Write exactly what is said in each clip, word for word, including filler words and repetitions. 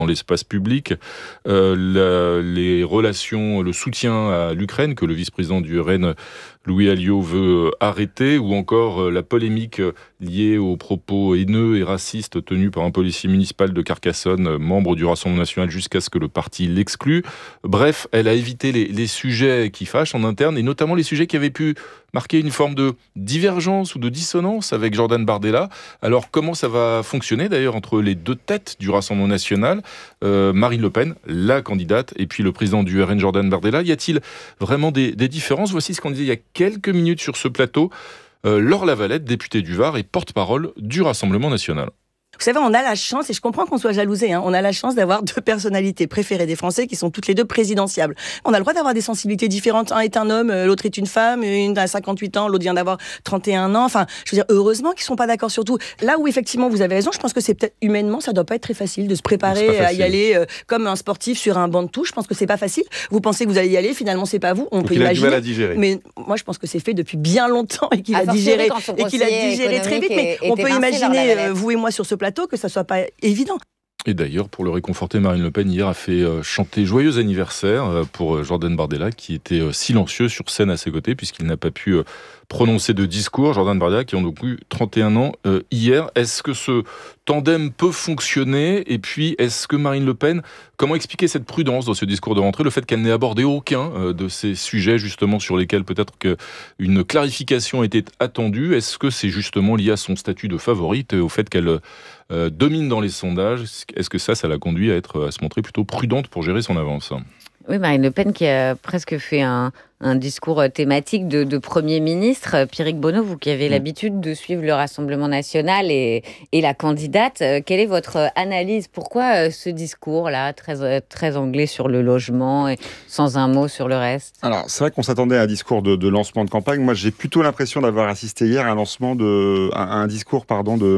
dans l'espace public, euh, la, les relations, le soutien à l'Ukraine que le vice-président du R N, Louis Alliot, veut arrêter, ou encore la polémique liée aux propos haineux et racistes tenus par un policier municipal de Carcassonne, membre du Rassemblement national, jusqu'à ce que le parti l'exclue. Bref, elle a évité les, les sujets qui fâchent en interne, et notamment les sujets qui avaient pu marquer une forme de divergence ou de dissonance avec Jordan Bardella. Alors comment ça va fonctionner d'ailleurs entre les deux têtes du Rassemblement national, euh, Marine Le Pen, la candidate, et puis le président du R N, Jordan Bardella? Y a-t-il vraiment des, des différences? Voici ce qu'on disait il y a quelques minutes sur ce plateau. Euh, Laure Lavalette, députée du Var et porte-parole du Rassemblement national. Vous savez, on a la chance, et je comprends qu'on soit jalousé, hein, on a la chance d'avoir deux personnalités préférées des Français qui sont toutes les deux présidentiables. On a le droit d'avoir des sensibilités différentes. Un est un homme, l'autre est une femme, une a cinquante-huit ans, l'autre vient d'avoir trente et un ans. Enfin, je veux dire, heureusement qu'ils sont pas d'accord sur tout. Là où effectivement vous avez raison, je pense que c'est peut-être humainement, ça doit pas être très facile de se préparer à y aller euh, comme un sportif sur un banc de touche. Je pense que c'est pas facile. Vous pensez que vous allez y aller, finalement c'est pas vous. On Donc peut il imaginer. a du mal à digérer. Mais moi je pense que c'est fait depuis bien longtemps et qu'il a digéré et qu'il a digéré très vite. Mais on peut imaginer, euh, vous et moi sur ce plateau, que ça soit pas évident. Et d'ailleurs, pour le réconforter, Marine Le Pen, hier, a fait euh, chanter joyeux anniversaire euh, pour euh, Jordan Bardella, qui était euh, silencieux sur scène à ses côtés, puisqu'il n'a pas pu euh, prononcer de discours. Jordan Bardella, qui a donc eu trente et un ans euh, hier. Est-ce que ce tandem peut fonctionner? Et puis, est-ce que Marine Le Pen, comment expliquer cette prudence dans ce discours de rentrée, le fait qu'elle n'ait abordé aucun euh, de ces sujets, justement, sur lesquels peut-être qu'une clarification était attendue? Est-ce que c'est justement lié à son statut de favorite et au fait qu'elle euh, domine dans les sondages? Est-ce que ça, ça l'a conduit à, être, à se montrer plutôt prudente pour gérer son avance? Oui, Marine Le Pen qui a presque fait un, un discours thématique de, de Premier ministre. Pierrick Bonneau, vous qui avez mmh. l'habitude de suivre le Rassemblement national et, et la candidate, quelle est votre analyse? Pourquoi ce discours-là, très, très anglais sur le logement et sans un mot sur le reste? Alors, c'est vrai qu'on s'attendait à un discours de, de lancement de campagne. Moi, j'ai plutôt l'impression d'avoir assisté hier à un lancement de, à un discours, pardon, de,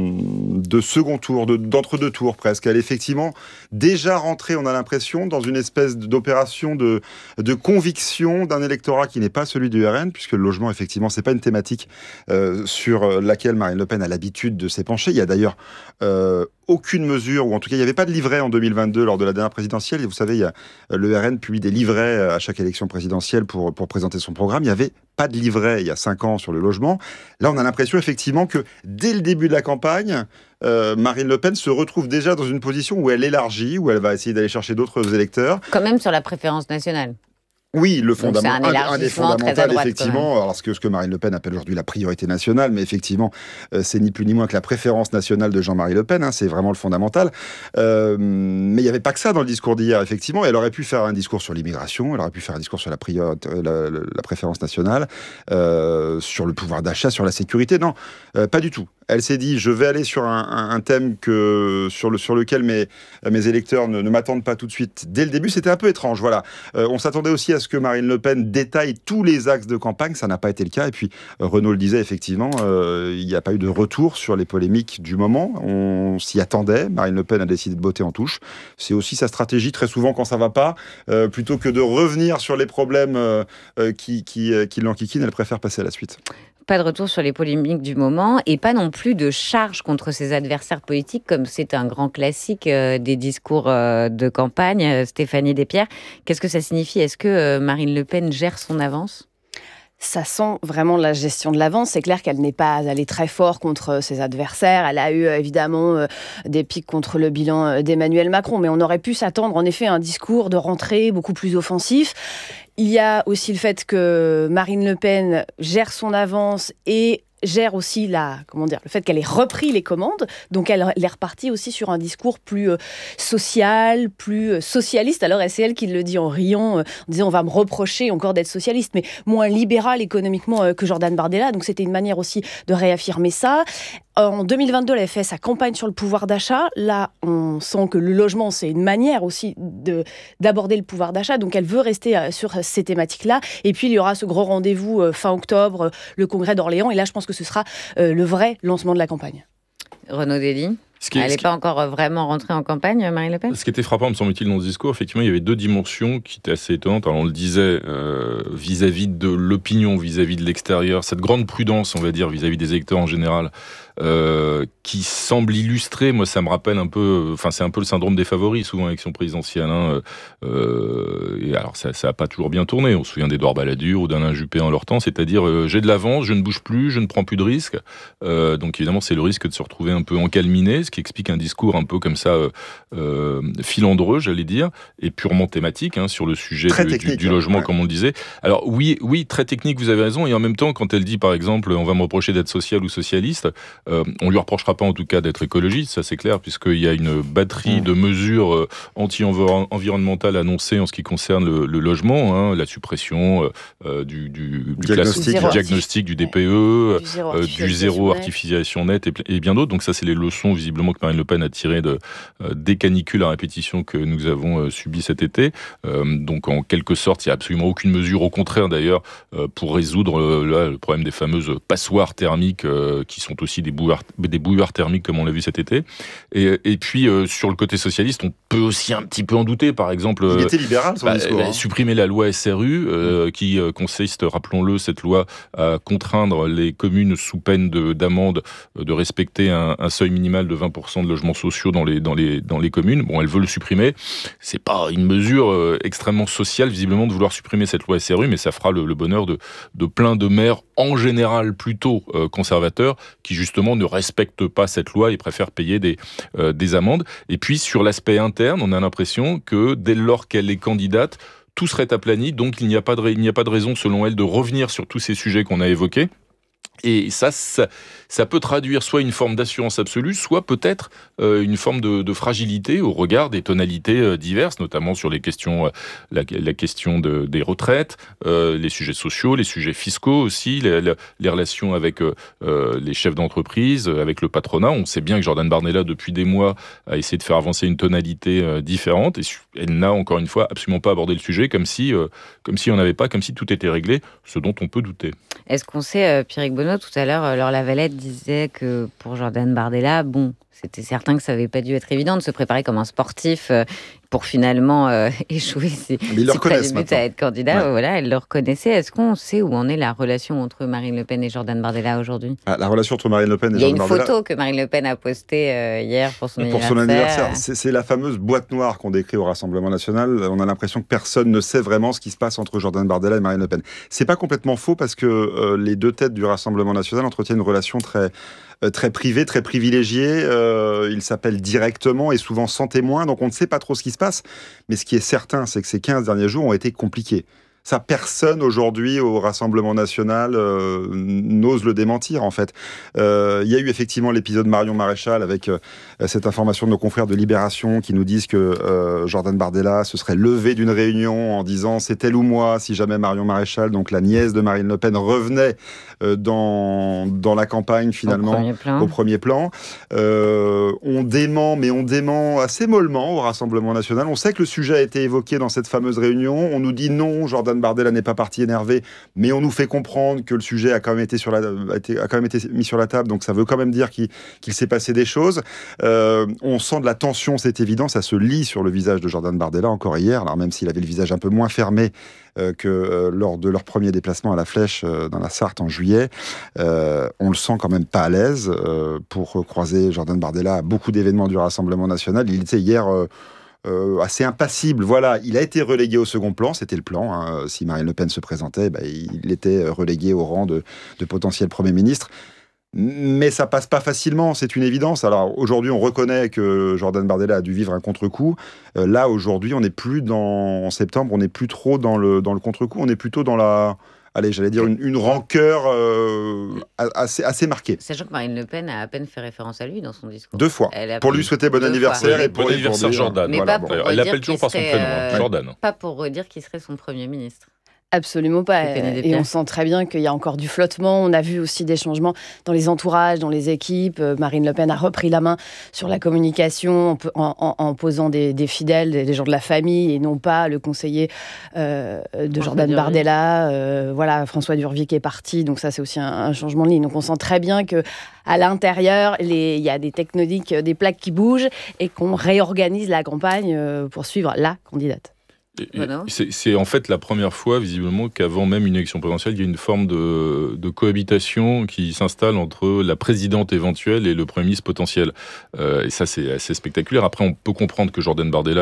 de second tour, de, d'entre-deux tours presque. Elle est effectivement déjà rentrée, on a l'impression, dans une espèce d'opération de, de conviction d'un électorat qui n'est pas celui du R N, puisque le logement, effectivement, c'est pas une thématique euh, sur laquelle Marine Le Pen a l'habitude de s'épancher. Il y a d'ailleurs euh, aucune mesure, ou en tout cas, il n'y avait pas de livret en deux mille vingt-deux lors de la dernière présidentielle. Et vous savez, il y a, le R N publie des livrets à chaque élection présidentielle pour, pour présenter son programme. Il n'y avait pas de livret il y a cinq ans sur le logement. Là, on a l'impression, effectivement, que dès le début de la campagne, euh, Marine Le Pen se retrouve déjà dans une position où elle élargit, où elle va essayer d'aller chercher d'autres électeurs. Quand même sur la préférence nationale. Oui, le fondament, un, un des fondamentaux, effectivement. Alors, ce que, ce que Marine Le Pen appelle aujourd'hui la priorité nationale, mais effectivement, euh, c'est ni plus ni moins que la préférence nationale de Jean-Marie Le Pen. Hein, c'est vraiment le fondamental. Euh, mais il n'y avait pas que ça dans le discours d'hier, effectivement. Elle aurait pu faire un discours sur l'immigration, elle aurait pu faire un discours sur la, priorité, la, la, la préférence nationale, euh, sur le pouvoir d'achat, sur la sécurité. Non, euh, pas du tout. Elle s'est dit, je vais aller sur un, un, un thème que, sur, le, sur lequel mes, mes électeurs ne, ne m'attendent pas tout de suite. Dès le début, c'était un peu étrange. Voilà. Euh, on s'attendait aussi à ce que Marine Le Pen détaille tous les axes de campagne. Ça n'a pas été le cas. Et puis, euh, Renaud le disait, effectivement, euh, il n'y a pas eu de retour sur les polémiques du moment. On s'y attendait. Marine Le Pen a décidé de botter en touche. C'est aussi sa stratégie, très souvent, quand ça ne va pas. Euh, plutôt que de revenir sur les problèmes euh, qui, qui, qui l'enquiquinent, elle préfère passer à la suite. Pas de retour sur les polémiques du moment et pas non plus de charge contre ses adversaires politiques, comme c'est un grand classique euh, des discours euh, de campagne. Euh, Stéphanie Despierres, qu'est-ce que ça signifie? Est-ce que euh, Marine Le Pen gère son avance? Ça sent vraiment la gestion de l'avance. C'est clair qu'elle n'est pas allée très fort contre ses adversaires. Elle a eu évidemment euh, des pics contre le bilan d'Emmanuel Macron. Mais on aurait pu s'attendre en effet à un discours de rentrée beaucoup plus offensif. Il y a aussi le fait que Marine Le Pen gère son avance et gère aussi la, comment dire, le fait qu'elle ait repris les commandes. Donc, elle, elle est repartie aussi sur un discours plus euh, social, plus euh, socialiste. Alors, c'est elle qui le dit en riant, euh, en disant on va me reprocher encore d'être socialiste, mais moins libéral économiquement euh, que Jordan Bardella. Donc, c'était une manière aussi de réaffirmer ça. En deux mille vingt-deux, elle a fait sa campagne sur le pouvoir d'achat. Là, on sent que le logement, c'est une manière aussi de, d'aborder le pouvoir d'achat. Donc, elle veut rester euh, sur ces thématiques-là. Et puis, il y aura ce gros rendez-vous euh, fin octobre, euh, le congrès d'Orléans. Et là, je pense que ce sera euh, le vrai lancement de la campagne. Renaud Dely, elle n'est pas encore vraiment rentrée en campagne, Marine Le Pen? Ce qui était frappant, me semble-t-il, dans ce discours, effectivement, il y avait deux dimensions qui étaient assez étonnantes. Alors, on le disait, euh, vis-à-vis de l'opinion, vis-à-vis de l'extérieur, cette grande prudence, on va dire, vis-à-vis des électeurs en général, euh, qui semble illustrer, moi ça me rappelle un peu, enfin c'est un peu le syndrome des favoris souvent avec l'élection présidentielle. Hein, euh, et alors ça n'a pas toujours bien tourné. On se souvient d'Édouard Balladur ou d'Alain Juppé en leur temps, c'est-à-dire euh, j'ai de l'avance, je ne bouge plus, je ne prends plus de risques. Euh, donc évidemment c'est le risque de se retrouver un peu encalminé, ce qui explique un discours un peu comme ça euh, euh, filandreux, j'allais dire, et purement thématique hein, sur le sujet de, technique, du, du logement, ouais. Comme on le disait. Alors oui, oui, très technique, vous avez raison. Et en même temps, quand elle dit par exemple, on va me reprocher d'être social ou socialiste, euh, on lui reprochera pas en tout cas d'être écologiste, ça c'est clair, puisqu'il y a une batterie mmh. de mesures euh, anti-environnementales annoncées en ce qui concerne le, le logement, hein, la suppression euh, du, du, du, diagnostic, classe, du diagnostic, du D P E, du zéro, euh, du zéro artificialisation nette et, et bien d'autres. Donc ça, c'est les leçons visiblement que Marine Le Pen a tirées de, euh, des canicules à répétition que nous avons euh, subies cet été. Euh, donc en quelque sorte, il n'y a absolument aucune mesure, au contraire d'ailleurs, euh, pour résoudre euh, là, le problème des fameuses passoires thermiques euh, qui sont aussi des bouilloires, des bouilloires thermiques comme on l'a vu cet été. Et, et puis euh, sur le côté socialiste, on peut aussi un petit peu en douter. Par exemple, il était libéral son bah, discours. Bah, hein. Supprimer la loi S R U euh, mmh. qui euh, consiste, rappelons-le, cette loi à contraindre les communes sous peine de, d'amende euh, de respecter un, un seuil minimal de vingt pour cent de logements sociaux dans les, dans les, dans les communes. Bon, elle veut le supprimer. C'est pas une mesure euh, extrêmement sociale, visiblement, de vouloir supprimer cette loi S R U, mais ça fera le, le bonheur de, de plein de maires, en général plutôt euh, conservateurs, qui justement ne respectent pas cette loi et préfèrent payer des, euh, des amendes. Et puis, sur l'aspect interne, on a l'impression que dès lors qu'elle est candidate, tout serait aplani, donc il n'y a pas de, il n'y a pas de raison, selon elle, de revenir sur tous ces sujets qu'on a évoqués. Et ça, ça, ça peut traduire soit une forme d'assurance absolue, soit peut-être euh, une forme de, de fragilité au regard des tonalités euh, diverses, notamment sur les questions, euh, la, la question de, des retraites, euh, les sujets sociaux, les sujets fiscaux aussi, les, les, les relations avec euh, les chefs d'entreprise, avec le patronat. On sait bien que Jordan Bardella, depuis des mois, a essayé de faire avancer une tonalité euh, différente, et elle n'a encore une fois absolument pas abordé le sujet, comme si, euh, comme si on n'avait pas, comme si tout était réglé, ce dont on peut douter. Est-ce qu'on sait, euh, Pierrick Bonneau, tout à l'heure, Laure Lavalette disait que pour Jordan Bardella, bon, c'était certain que ça n'avait pas dû être évident de se préparer comme un sportif euh, pour finalement euh, échouer ses, ses premiers buts à être candidat. Ouais. Voilà, elle le reconnaissait. Est-ce qu'on sait où en est la relation entre Marine Le Pen et Jordan Bardella aujourd'hui ? ah, La relation entre Marine Le Pen et Jordan Bardella... Il y a une photo que Marine Le Pen a postée euh, hier pour son pour anniversaire. Son anniversaire. C'est, c'est la fameuse boîte noire qu'on décrit au Rassemblement National. On a l'impression que personne ne sait vraiment ce qui se passe entre Jordan Bardella et Marine Le Pen. C'est pas complètement faux parce que euh, les deux têtes du Rassemblement National entretiennent une relation très... très privé, très privilégié, euh, il s'appelle directement et souvent sans témoin, donc on ne sait pas trop ce qui se passe, mais ce qui est certain, c'est que ces quinze derniers jours ont été compliqués. Ça, personne aujourd'hui au Rassemblement National euh, n'ose le démentir, en fait. Euh, il y a eu effectivement l'épisode Marion Maréchal avec euh, cette information de nos confrères de Libération qui nous disent que euh, Jordan Bardella se serait levé d'une réunion en disant « c'est elle ou moi » si jamais Marion Maréchal, donc la nièce de Marine Le Pen, revenait euh, dans, dans la campagne finalement, au premier plan. Au premier plan. Euh, on dément, mais on dément assez mollement au Rassemblement National. On sait que le sujet a été évoqué dans cette fameuse réunion. On nous dit non, Jordan Bardella n'est pas parti énervé, mais on nous fait comprendre que le sujet a quand même été, sur la, a été, a quand même été mis sur la table, donc ça veut quand même dire qu'il, qu'il s'est passé des choses. Euh, on sent de la tension, c'est évident, ça se lit sur le visage de Jordan Bardella encore hier, alors même s'il avait le visage un peu moins fermé euh, que euh, lors de leur premier déplacement à la Flèche euh, dans la Sarthe en juillet, euh, on le sent quand même pas à l'aise euh, pour croiser Jordan Bardella à beaucoup d'événements du Rassemblement National. Il était hier... Euh, Euh, assez impassible, voilà, il a été relégué au second plan, c'était le plan, hein. Si Marine Le Pen se présentait, bah, il était relégué au rang de, de potentiel Premier ministre, mais ça passe pas facilement, c'est une évidence. Alors aujourd'hui on reconnaît que Jordan Bardella a dû vivre un contre-coup, euh, là aujourd'hui on n'est plus dans, en septembre, on n'est plus trop dans le, dans le contre-coup, on est plutôt dans la... Allez, j'allais dire une, une rancœur euh, assez, assez marquée. Sachant que Marine Le Pen a à peine fait référence à lui dans son discours. Deux fois. Pour lui souhaiter bon anniversaire fois. et pour bon anniversaire pour Jordan. Mais voilà. pas pour Elle l'appelle toujours par son prénom, euh, Jordan. Pas pour redire qu'il serait son Premier ministre. Absolument pas. Et on sent très bien qu'il y a encore du flottement. On a vu aussi des changements dans les entourages, dans les équipes. Marine Le Pen a repris la main sur la communication en, en, en posant des, des fidèles, des gens de la famille, et non pas le conseiller euh, de François Jordan Durvic. Bardella. Euh, voilà, François Durvic est parti, donc ça c'est aussi un, un changement de ligne. Donc on sent très bien que à l'intérieur, il y a des tectoniques, des plaques qui bougent, et qu'on réorganise la campagne pour suivre la candidate. C'est, c'est en fait la première fois, visiblement, qu'avant même une élection présidentielle, il y a une forme de, de cohabitation qui s'installe entre la présidente éventuelle et le Premier ministre potentiel. Euh, et ça, c'est assez spectaculaire. Après, on peut comprendre que Jordan Bardella